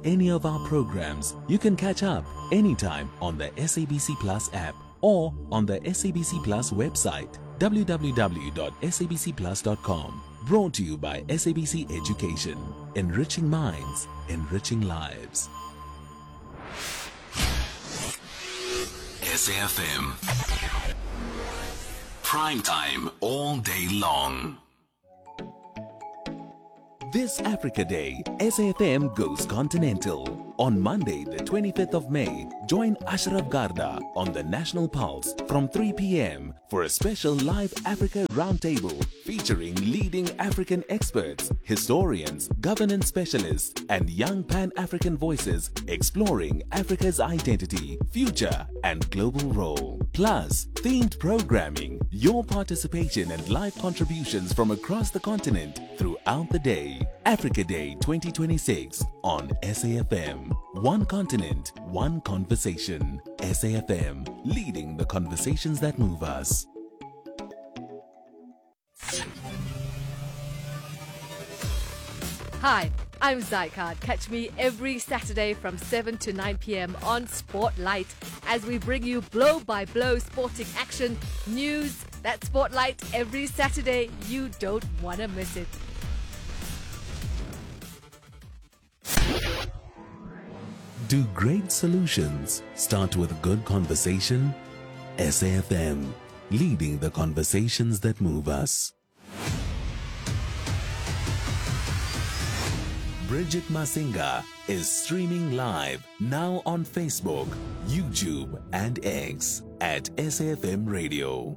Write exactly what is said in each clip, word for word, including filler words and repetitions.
any of our programs, you can catch up anytime on the S A B C Plus app or on the S A B C Plus website, w w w dot s a b c plus dot com. Brought to you by S A B C Education. Enriching minds, enriching lives. S A F M. Prime time all day long. This Africa Day, S A F M goes continental. On Monday, the twenty-fifth of May, join Ashraf Garda on the National Pulse from three p.m. for a special live Africa roundtable featuring leading African experts, historians, governance specialists, and young Pan-African voices exploring Africa's identity, future, and global role. Plus, themed programming, your participation and live contributions from across the continent throughout the day. Africa Day twenty twenty-six on S A F M. One continent, one conversation. S A F M, leading the conversations that move us. Hi, I'm Zycard. Catch me every Saturday from seven to nine p.m. on Spotlight as we bring you blow-by-blow sporting action, news. That Spotlight every Saturday. You don't want to miss it. Do great solutions start with good conversation? S A F M, leading the conversations that move us. Bridget Masinga is streaming live now on Facebook, YouTube, and X at S A F M Radio.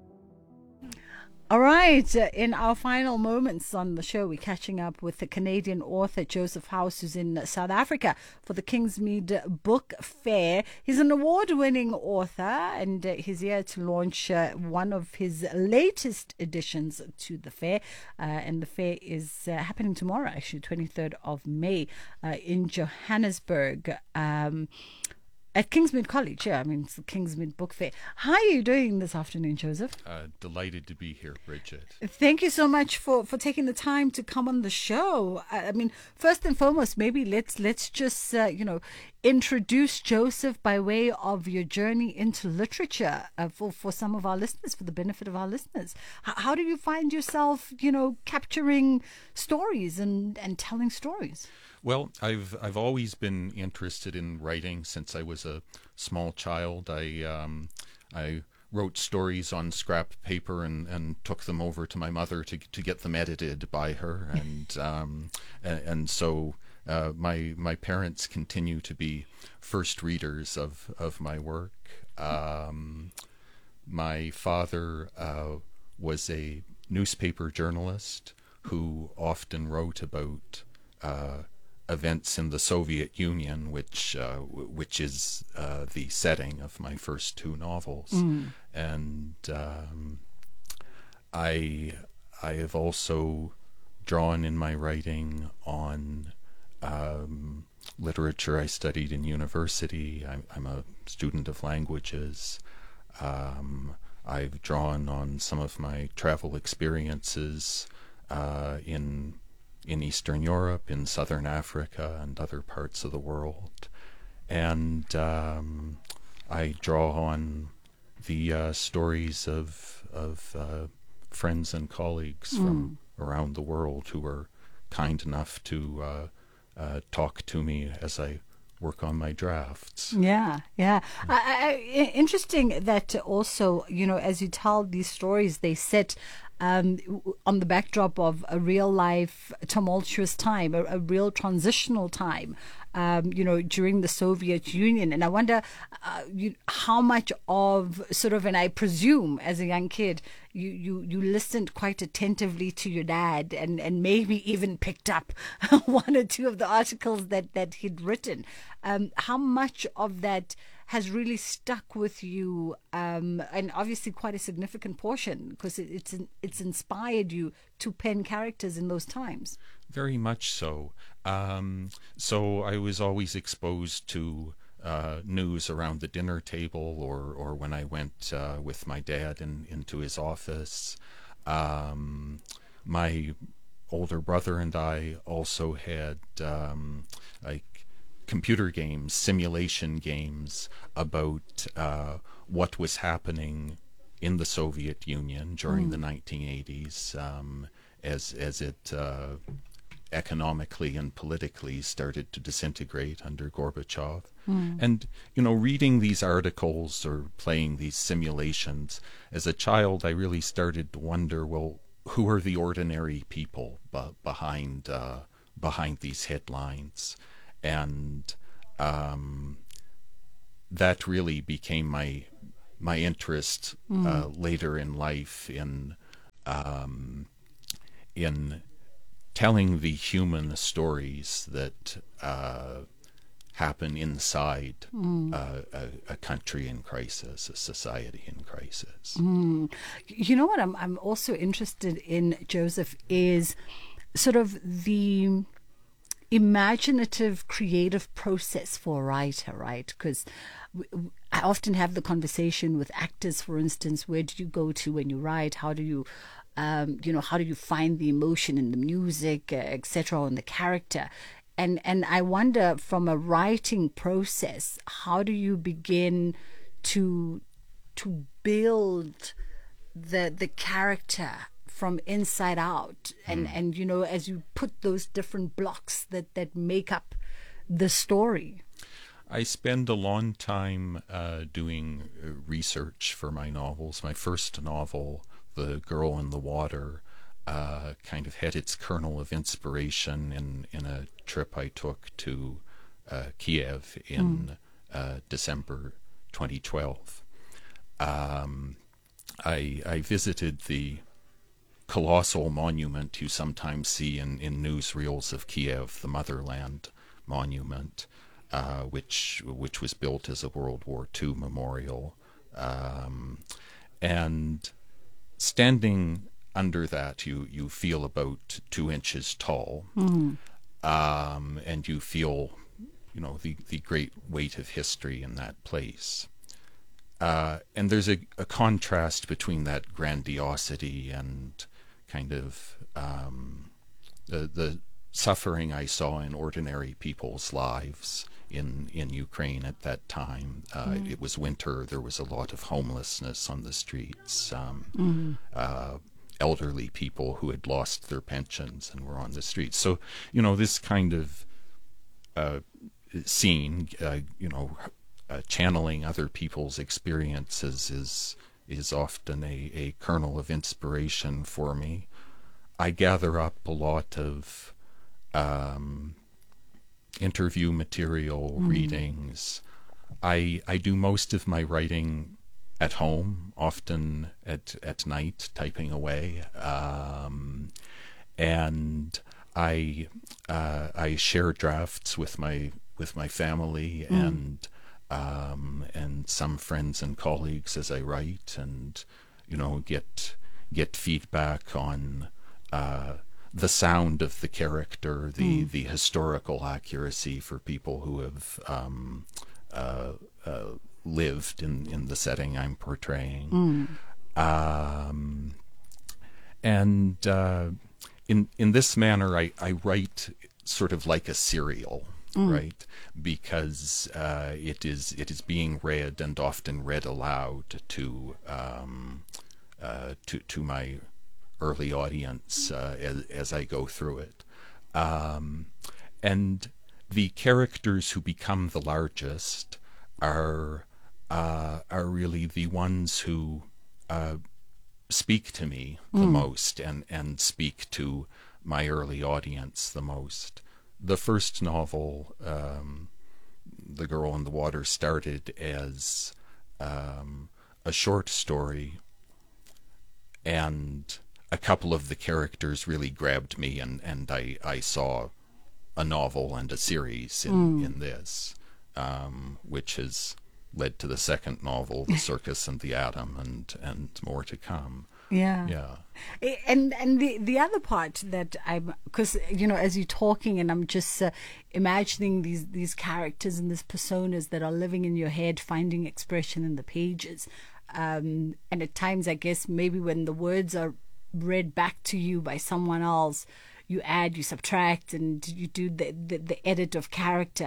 All right, uh, in our final moments on the show, we're catching up with the Canadian author Joseph House, who's in South Africa for the Kingsmead Book Fair. He's an award-winning author, and uh, he's here to launch uh, one of his latest additions to the fair. Uh, and the fair is uh, happening tomorrow, actually, twenty-third of May, uh, in Johannesburg. Um, At Kingsmead College, yeah, I mean, it's the Kingsmead Book Fair. How are you doing this afternoon, Joseph? Uh, delighted to be here, Bridget. Thank you so much for, for taking the time to come on the show. I, I mean, first and foremost, maybe let's let's just, uh, you know, introduce Joseph by way of your journey into literature uh, for, for some of our listeners, for the benefit of our listeners. H- how do you find yourself, you know, capturing stories and, and telling stories? Well, I've I've always been interested in writing since I was a small child. I um, I wrote stories on scrap paper and, and took them over to my mother to to get them edited by her, and um, and, and so uh, my my parents continue to be first readers of of my work. Um, my father uh, was a newspaper journalist who often wrote about Uh, events in the Soviet Union, which uh, w- which is uh, the setting of my first two novels, mm. and um, I I have also drawn in my writing on um, literature I studied in university. I'm, I'm a student of languages. Um, I've drawn on some of my travel experiences uh, in in Eastern Europe, in Southern Africa, and other parts of the world. And um, I draw on the uh, stories of of uh, friends and colleagues mm. from around the world who were kind enough to uh, uh, talk to me as I work on my drafts. Yeah, yeah. I, I, interesting that also, you know, as you tell these stories, they set um, on the backdrop of a real life tumultuous time, a, a real transitional time, um, you know, during the Soviet Union. And I wonder uh, you, how much of sort of, and I presume as a young kid, you, you, you listened quite attentively to your dad and, and maybe even picked up one or two of the articles that, that he'd written. Um, how much of that has really stuck with you, um, and obviously quite a significant portion, because it, it's it's inspired you to pen characters in those times? Very much so. Um, so I was always exposed to uh, news around the dinner table, or, or when I went uh, with my dad in, into his office. Um, my older brother and I also had um, like computer games, simulation games about uh, what was happening in the Soviet Union during mm. the nineteen eighties um, as as it uh, economically and politically started to disintegrate under Gorbachev. Mm. And, you know, reading these articles or playing these simulations, as a child, I really started to wonder, well, who are the ordinary people b- behind uh, behind these headlines? And um, that really became my my interest mm. uh, later in life in um, in telling the human stories that uh, happen inside mm. uh, a, a country in crisis, a society in crisis. Mm. You know what I'm I'm also interested in, Joseph, is sort of the imaginative, creative process for a writer, right? Because I often have the conversation with actors, for instance, where do you go to when you write? How do you Um, you know, how do you find the emotion in the music, uh, et cetera, in the character? And and I wonder, from a writing process, how do you begin to to build the the character from inside out? And mm. and you know, as you put those different blocks that that make up the story. I spend a long time uh, doing research for my novels. My first novel, The Girl in the Water, uh, kind of had its kernel of inspiration in, in a trip I took to uh, Kiev in mm. uh, December twenty twelve. Um, I, I visited the colossal monument you sometimes see in, in newsreels of Kiev, the Motherland Monument, uh, which which was built as a World War Two memorial. Um, and standing under that, you, you feel about two inches tall, mm. um, and you feel, you know, the, the great weight of history in that place. Uh, and there's a, a contrast between that grandiosity and kind of um, the, the suffering I saw in ordinary people's lives in, in Ukraine at that time. Uh, mm. It was winter. There was a lot of homelessness on the streets. Um, mm. uh, elderly people who had lost their pensions and were on the streets. So, you know, this kind of uh, scene, uh, you know, uh, channeling other people's experiences is is often a, a kernel of inspiration for me. I gather up a lot of um, interview material, mm. readings. I I do most of my writing at home, often at at night, typing away, um, and I uh, I share drafts with my with my family mm. and um, and some friends and colleagues as I write, and you know get get feedback on uh, the sound of the character, the mm. the historical accuracy for people who have um, uh, uh, lived in, in the setting I'm portraying. Mm. Um, and uh, in in this manner, I, I write sort of like a serial, mm. right? Because uh, it is it is being read and often read aloud to um, uh, to to my early audience uh, as, as I go through it. Um, and the characters who become the largest are Uh, are really the ones who uh, speak to me the mm. most and, and speak to my early audience the most. The first novel, um, The Girl in the Water, started as um, a short story, and a couple of the characters really grabbed me, and, and I, I saw a novel and a series in, mm. in this, um, which has led to the second novel, The Circus and the Atom, and, and more to come. Yeah. Yeah. And and the, the other part that I'm, because, you know, as you're talking and I'm just uh, imagining these, these characters and these personas that are living in your head, finding expression in the pages. Um, and at times, I guess, maybe when the words are read back to you by someone else, you add, you subtract, and you do the, the, the edit of character.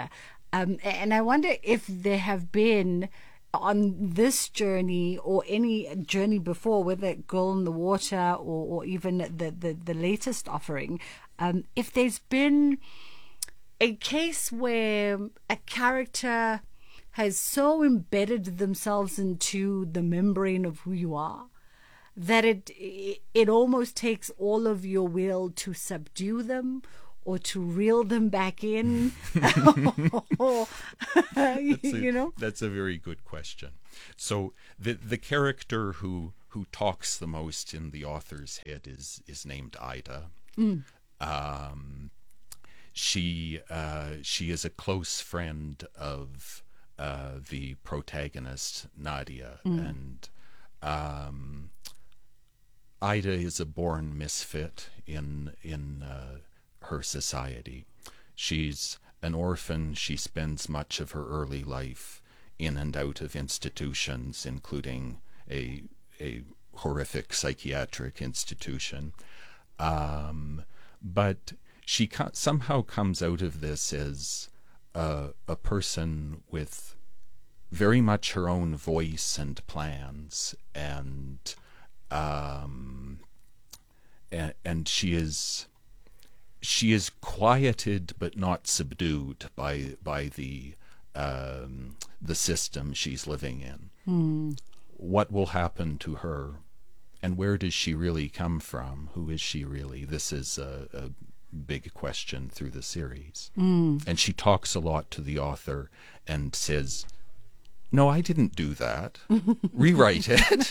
Um, and I wonder if there have been on this journey or any journey before, whether Girl in the Water or, or even the, the, the latest offering, um, if there's been a case where a character has so embedded themselves into the membrane of who you are that it it almost takes all of your will to subdue them or to reel them back in. or, you, a, you know? That's a very good question. So the the character who who talks the most in the author's head is is named Ida. Mm. Um, she uh, she is a close friend of uh, the protagonist Nadia, Mm. and um, Ida is a born misfit in in uh, her society. She's an orphan. She spends much of her early life in and out of institutions, including a a horrific psychiatric institution. Um, but she co- somehow comes out of this as a, a person with very much her own voice and plans, and um, and, and she is she is quieted but not subdued by by the um, the system she's living in. Mm. What will happen to her, and where does she really come from? Who is she really? This is a, a big question through the series. Mm. And she talks a lot to the author and says, "No, I didn't do that. Rewrite it."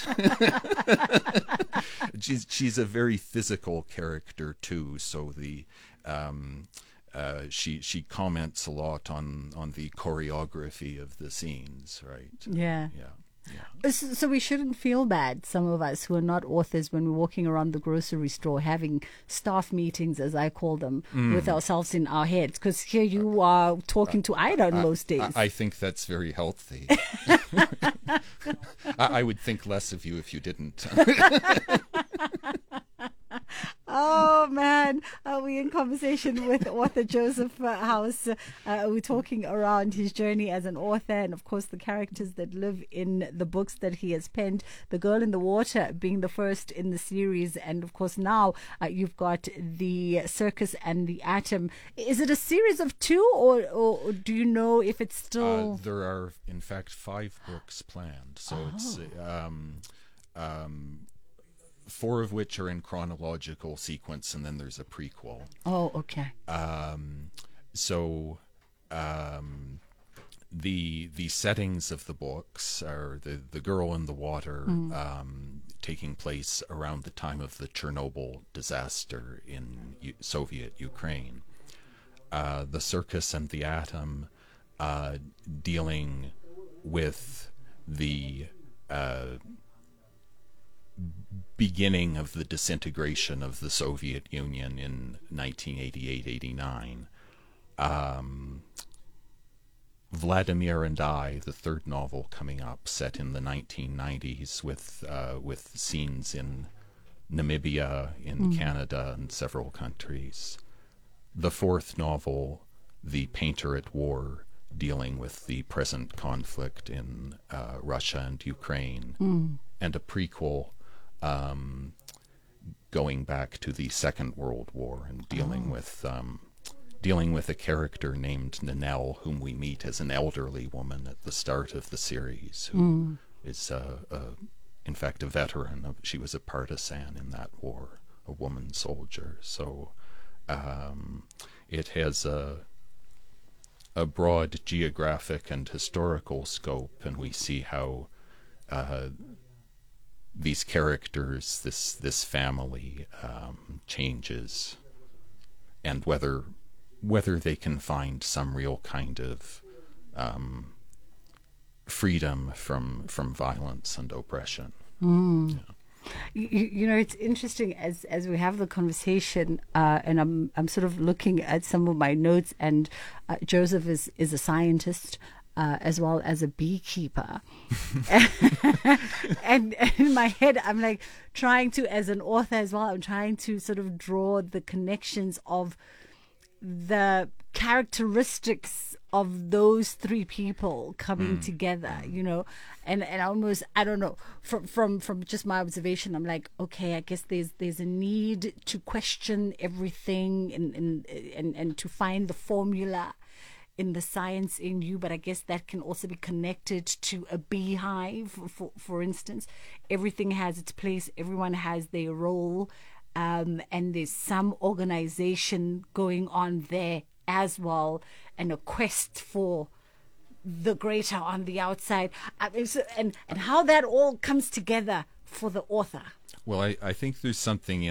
she's she's a very physical character too, so the um, uh, she she comments a lot on on the choreography of the scenes, right? Yeah. Yeah. Yeah. So, so we shouldn't feel bad, some of us who are not authors, when we're walking around the grocery store having staff meetings, as I call them, Mm. with ourselves in our heads. Because here you are talking to Ida on most days. I, I think that's very healthy. I, I would think less of you if you didn't. Oh man, are we in conversation with author Joseph uh, House? Uh, we're talking around his journey as an author, and of course the characters that live in the books that he has penned. The Girl in the Water being the first in the series, and of course now uh, you've got the Circus and the Atom. Is it a series of two, or, or, or do you know if it's still? Uh, there are, in fact, five books planned. So Oh. it's um, um, four of which are in chronological sequence, and then there's a prequel. Oh, okay. Um, so um, the the settings of the books are the the Girl in the Water, Mm. um, taking place around the time of the Chernobyl disaster in U- Soviet Ukraine. Uh, the Circus and the Atom, uh, dealing with the uh, beginning of the disintegration of the Soviet Union in nineteen eighty-eight eighty-nine. Um, Vladimir and I, the third novel coming up, set in the nineteen nineties with uh, with scenes in Namibia, in Mm. Canada, and several countries. The fourth novel, The Painter at War, dealing with the present conflict in uh, Russia and Ukraine, Mm. and a prequel um, going back to the Second World War and dealing Oh. with um, dealing with a character named Nanelle, whom we meet as an elderly woman at the start of the series, who Mm. is uh, a, in fact a veteran. Of, she was a partisan in that war, a woman soldier. So um, it has a a broad geographic and historical scope, and we see how uh, these characters, this this family, um, changes, and whether whether they can find some real kind of um, freedom from from violence and oppression. Mm. Yeah. You, you know, it's interesting as as we have the conversation, uh, and I'm I'm sort of looking at some of my notes, and uh, Joseph is is a scientist. Uh, as well as a beekeeper. and, and in my head, I'm like trying to, as an author as well, I'm trying to sort of draw the connections of the characteristics of those three people coming Mm. together, you know, and and almost, I don't know, from from from just my observation, I'm like, okay, I guess there's there's a need to question everything and and and, and to find the formula in the science in you, but I guess that can also be connected to a beehive. For for instance, everything has its place, everyone has their role, um, and there's some organization going on there as well, and a quest for the greater on the outside. I mean, so, and and how that all comes together for the author. Well, I, I think there's something in